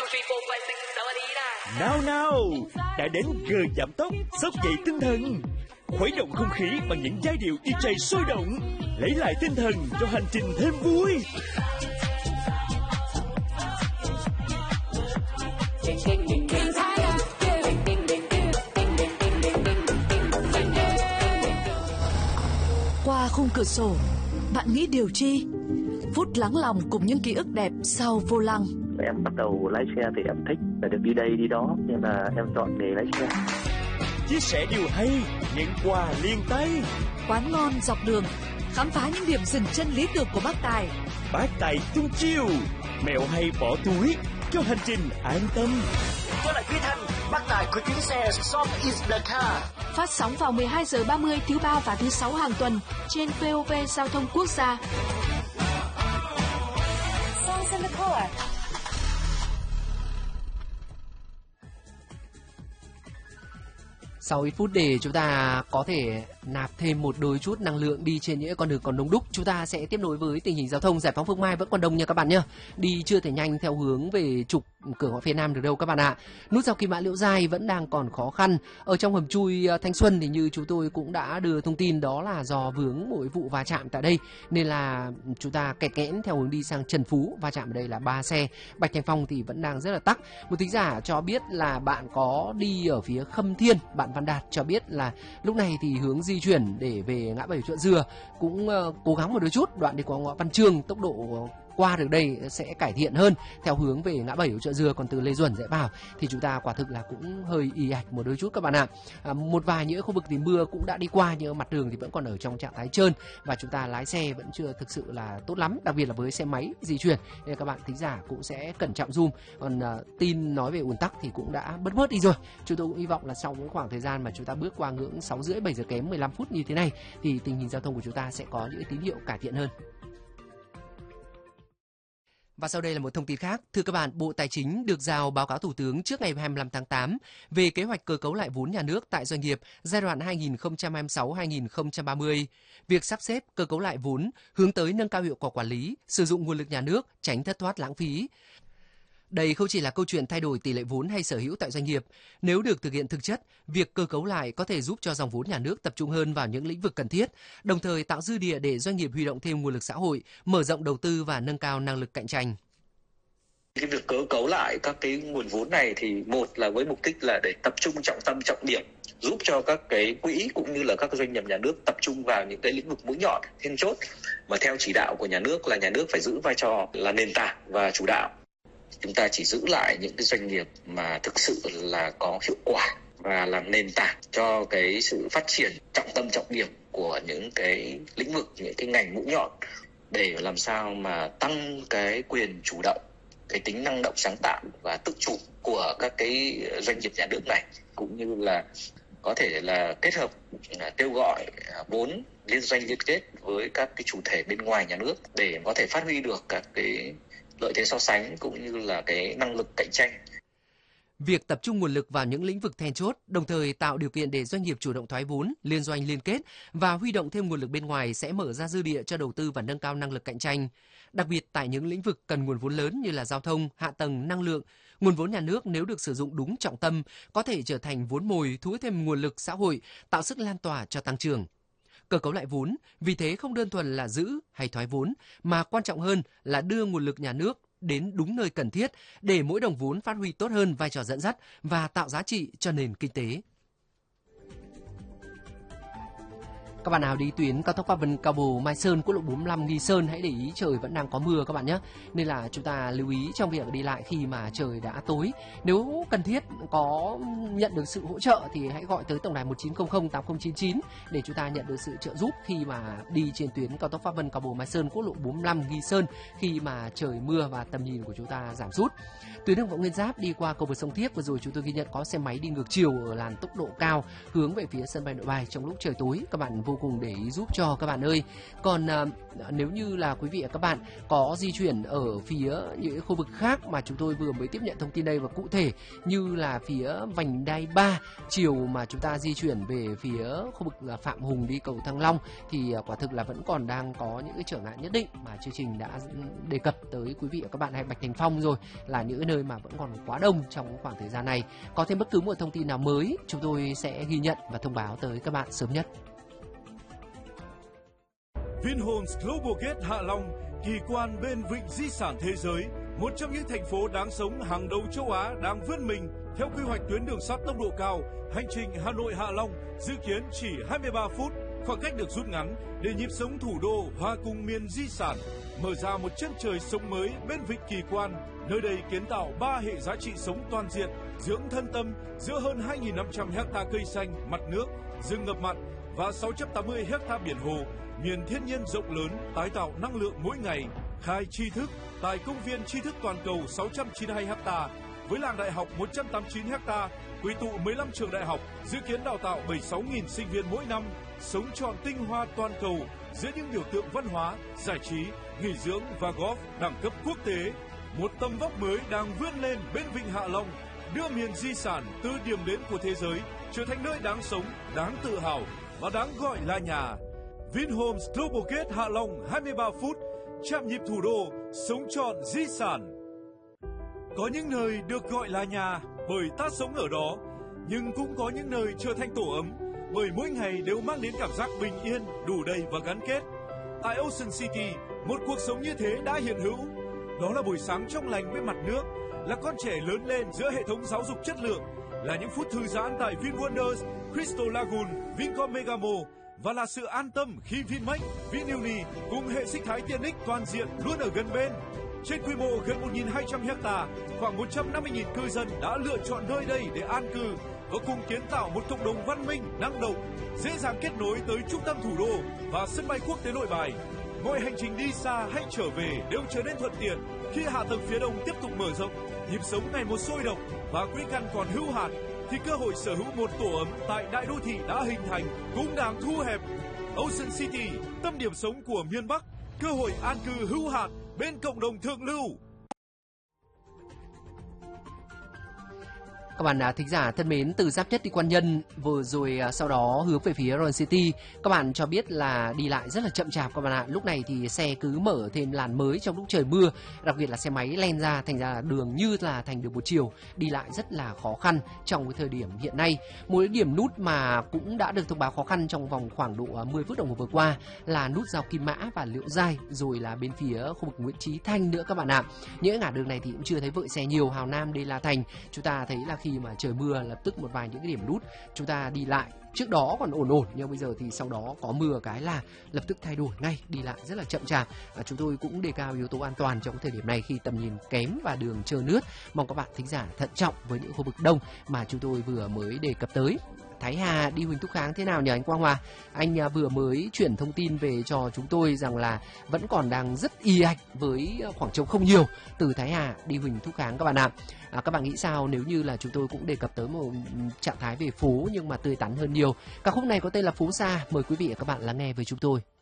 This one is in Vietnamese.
Nào nào, đã đến giờ giảm tốc, xốc dậy tinh thần, khuấy động không khí bằng những giai điệu DJ sôi động, lấy lại tinh thần cho hành trình thêm vui. Qua khung cửa sổ, bạn nghĩ điều chi? Phút lắng lòng cùng những ký ức đẹp sau vô lăng. Em bắt đầu lái xe thì em thích là được đi đây đi đó, nên là em chọn nghề lái xe. Chia sẻ điều hay, những quà liền tay. Quán ngon dọc đường, khám phá những điểm dừng chân lý tưởng của bác Tài. Bác Tài tung chiêu, mẹo hay bỏ túi cho hành trình an tâm. Tôi là Duy Thành, bác Tài của chuyến xe Shop is the car. Phát sóng vào 12 giờ 30 thứ ba và thứ sáu hàng tuần trên VOV Giao thông Quốc gia. Songs in the car. Sau ít phút để chúng ta có thể nạp thêm một đôi chút năng lượng đi trên những con đường còn đông đúc, chúng ta sẽ tiếp nối với tình hình giao thông. Giải phóng Phương Mai vẫn còn đông nha các bạn nhé. Đi chưa thể nhanh theo hướng về trục cửa ngõ phía Nam được đâu các bạn ạ. Nút giao Kim Mã Liễu Giai vẫn đang còn khó khăn. Ở trong hầm chui Thanh Xuân thì như chúng tôi cũng đã đưa thông tin, đó là do vướng mỗi vụ va chạm tại đây nên là chúng ta kẹt nghẽn theo hướng đi sang Trần Phú. Va chạm ở đây là 3 xe. Bạch Thành Phong thì vẫn đang rất là tắc. Một thính giả cho biết là bạn có đi ở phía Khâm Thiên, bạn Văn Đạt cho biết là lúc này thì hướng di chuyển để về ngã bảy Chợ Dừa cũng cố gắng một đôi chút, đoạn đi qua ngõ Văn Chương tốc độ qua được đây sẽ cải thiện hơn theo hướng về ngã bảy Chợ Dừa, còn từ Lê Duẩn Rẽ Bảo thì chúng ta quả thực là cũng hơi ì ạch một đôi chút các bạn ạ. Một vài những khu vực thì mưa cũng đã đi qua nhưng mặt đường thì vẫn còn ở trong trạng thái trơn và chúng ta lái xe vẫn chưa thực sự là tốt lắm, đặc biệt là với xe máy di chuyển, nên các bạn thính giả cũng sẽ cẩn trọng zoom. Còn tin nói về ùn tắc thì cũng đã bớt đi rồi. Chúng tôi cũng hy vọng là sau những khoảng thời gian mà chúng ta bước qua ngưỡng 6 rưỡi 7 giờ kém 15 phút như thế này thì tình hình giao thông của chúng ta sẽ có những tín hiệu cải thiện hơn. Và sau đây là một thông tin khác. Thưa các bạn, Bộ Tài chính được giao báo cáo Thủ tướng trước ngày 25 tháng 8 về kế hoạch cơ cấu lại vốn nhà nước tại doanh nghiệp giai đoạn 2026-2030. Việc sắp xếp cơ cấu lại vốn hướng tới nâng cao hiệu quả quản lý, sử dụng nguồn lực nhà nước, tránh thất thoát lãng phí. Đây không chỉ là câu chuyện thay đổi tỷ lệ vốn hay sở hữu tại doanh nghiệp. Nếu được thực hiện thực chất, việc cơ cấu lại có thể giúp cho dòng vốn nhà nước tập trung hơn vào những lĩnh vực cần thiết, đồng thời tạo dư địa để doanh nghiệp huy động thêm nguồn lực xã hội, mở rộng đầu tư và nâng cao năng lực cạnh tranh. Cái việc cơ cấu lại các cái nguồn vốn này thì một là với mục đích là để tập trung trọng tâm trọng điểm, giúp cho các cái quỹ cũng như là các doanh nghiệp nhà nước tập trung vào những cái lĩnh vực mũi nhọn then chốt mà theo chỉ đạo của nhà nước là nhà nước phải giữ vai trò là nền tảng và chủ đạo. Chúng ta chỉ giữ lại những cái doanh nghiệp mà thực sự là có hiệu quả và làm nền tảng cho cái sự phát triển trọng tâm trọng điểm của những cái lĩnh vực, những cái ngành mũi nhọn để làm sao mà tăng cái quyền chủ động, cái tính năng động sáng tạo và tự chủ của các cái doanh nghiệp nhà nước này, cũng như là có thể là kết hợp kêu gọi vốn liên doanh liên kết với các cái chủ thể bên ngoài nhà nước để có thể phát huy được các cái lợi thế so sánh cũng như là cái năng lực cạnh tranh. Việc tập trung nguồn lực vào những lĩnh vực then chốt, đồng thời tạo điều kiện để doanh nghiệp chủ động thoái vốn, liên doanh liên kết và huy động thêm nguồn lực bên ngoài sẽ mở ra dư địa cho đầu tư và nâng cao năng lực cạnh tranh. Đặc biệt tại những lĩnh vực cần nguồn vốn lớn như là giao thông, hạ tầng, năng lượng, nguồn vốn nhà nước nếu được sử dụng đúng trọng tâm có thể trở thành vốn mồi thu hút thêm nguồn lực xã hội, tạo sức lan tỏa cho tăng trưởng. Cơ cấu lại vốn vì thế không đơn thuần là giữ hay thoái vốn, mà quan trọng hơn là đưa nguồn lực nhà nước đến đúng nơi cần thiết để mỗi đồng vốn phát huy tốt hơn vai trò dẫn dắt và tạo giá trị cho nền kinh tế. Các bạn nào đi tuyến cao tốc Pháp Vân Cao Bồ Mai Sơn, quốc lộ 45 Nghi Sơn hãy để ý trời vẫn đang có mưa các bạn nhé. Nên là chúng ta lưu ý trong việc đi lại khi mà trời đã tối. Nếu cần thiết có nhận được sự hỗ trợ thì hãy gọi tới tổng đài 1900 8099 để chúng ta nhận được sự trợ giúp khi mà đi trên tuyến cao tốc Pháp Vân Cao Bồ Mai Sơn, quốc lộ 45 Nghi Sơn khi mà trời mưa và tầm nhìn của chúng ta giảm sút. Tuyến đường Võ Nguyên Giáp đi qua cầu vượt sông Thiếc vừa rồi chúng tôi ghi nhận có xe máy đi ngược chiều ở làn tốc độ cao hướng về phía sân bay Nội Bài trong lúc trời tối. Các bạn vô cùng để ý giúp cho các bạn ơi. Còn nếu như là quý vị và các bạn có di chuyển ở phía những khu vực khác mà chúng tôi vừa mới tiếp nhận thông tin đây, và cụ thể như là phía vành đai 3 chiều mà chúng ta di chuyển về phía khu vực là Phạm Hùng đi cầu Thăng Long, thì quả thực là vẫn còn đang có những cái trở ngại nhất định mà chương trình đã đề cập tới quý vị và các bạn, hay Bạch Thành Phong rồi, là những nơi mà vẫn còn quá đông trong khoảng thời gian này. Có thêm bất cứ một thông tin nào mới chúng tôi sẽ ghi nhận và thông báo tới các bạn sớm nhất. Vinhomes Global Gate Hạ Long, kỳ quan bên vịnh di sản thế giới, một trong những thành phố đáng sống hàng đầu châu Á đang vươn mình theo quy hoạch tuyến đường sắt tốc độ cao. Hành trình Hà Nội Hạ Long dự kiến chỉ 23 phút, khoảng cách được rút ngắn để nhịp sống thủ đô hòa cùng miền di sản, mở ra một chân trời sống mới bên vịnh kỳ quan. Nơi đây kiến tạo 3 hệ giá trị sống toàn diện, dưỡng thân tâm giữa hơn 2.500 hecta cây xanh, mặt nước, rừng ngập mặn và 680 hecta biển hồ. Miền thiên nhiên rộng lớn, tái tạo năng lượng mỗi ngày. Khai tri thức tại công viên tri thức toàn cầu 692 ha, với làng đại học 189 ha, quy tụ 15 trường đại học, dự kiến đào tạo 76.000 sinh viên mỗi năm, sống trọn tinh hoa toàn cầu giữa những biểu tượng văn hóa, giải trí, nghỉ dưỡng và golf đẳng cấp quốc tế. Một tầm vóc mới đang vươn lên bên vịnh Hạ Long, đưa miền di sản từ điểm đến của thế giới trở thành nơi đáng sống, đáng tự hào và đáng gọi là nhà. Vinhomes Global Gate Hạ Long, 23 phút, chạm nhịp thủ đô, sống trọn di sản. Có những nơi được gọi là nhà bởi ta sống ở đó, nhưng cũng có những nơi trở thành tổ ấm bởi mỗi ngày đều mang đến cảm giác bình yên, đủ đầy và gắn kết. Tại Ocean City, một cuộc sống như thế đã hiện hữu. Đó là buổi sáng trong lành bên mặt nước, là con trẻ lớn lên giữa hệ thống giáo dục chất lượng, là những phút thư giãn tại VinWonders, Crystal Lagoon, Vincom Megamo, và là sự an tâm khi Vinmec, Vinuni cùng hệ sinh thái tiện ích toàn diện luôn ở gần bên. Trên quy mô gần 1.200 hecta, khoảng 150.000 cư dân đã lựa chọn nơi đây để an cư và cùng kiến tạo một cộng đồng văn minh, năng động, dễ dàng kết nối tới trung tâm thủ đô và sân bay quốc tế Nội Bài. Mọi hành trình đi xa hay trở về đều trở nên thuận tiện khi hạ tầng phía đông tiếp tục mở rộng, nhịp sống ngày một sôi động và quỹ căn còn hữu hạn, thì cơ hội sở hữu một tổ ấm tại đại đô thị đã hình thành cũng đang thu hẹp. Ocean City, tâm điểm sống của miền Bắc, cơ hội an cư hữu hạn bên cộng đồng thượng lưu. Các bạn thính giả thân mến, từ Giáp Nhất đi Quan Nhân vừa rồi sau đó hướng về phía Royal City, các bạn cho biết là đi lại rất là chậm chạp các bạn ạ. Lúc này thì xe cứ mở thêm làn mới trong lúc trời mưa, đặc biệt là xe máy len ra, thành ra đường như là thành đường một chiều, đi lại rất là khó khăn trong cái thời điểm hiện nay. Một điểm nút mà cũng đã được thông báo khó khăn trong vòng khoảng độ 10 phút đồng hồ vừa qua là nút giao Kim Mã và Liễu Giai, rồi là bên phía khu vực Nguyễn Chí Thanh nữa các bạn ạ. Những ngã đường này thì cũng chưa thấy vợi xe nhiều. Hào Nam, Đê La Thành, chúng ta thấy là khi mà trời mưa lập tức một vài những cái điểm nút chúng ta đi lại trước đó còn ổn nhưng bây giờ thì sau đó có mưa cái là lập tức thay đổi ngay, đi lại rất là chậm chạp. Chúng tôi cũng đề cao yếu tố an toàn trong thời điểm này khi tầm nhìn kém và đường trơn nước. Mong các bạn thính giả thận trọng với những khu vực đông mà chúng tôi vừa mới đề cập tới. Thái Hà đi Huỳnh Thúc Kháng thế nào nhỉ anh Quang Hòa? Anh vừa mới chuyển thông tin về cho chúng tôi rằng là vẫn còn đang rất ì ạch với khoảng trống không nhiều từ Thái Hà đi Huỳnh Thúc Kháng các bạn ạ. Các bạn nghĩ sao nếu như là chúng tôi cũng đề cập tới một trạng thái về phố nhưng mà tươi tắn hơn nhiều? Ca khúc này có tên là Phố Xa, mời quý vị và các bạn lắng nghe với chúng tôi.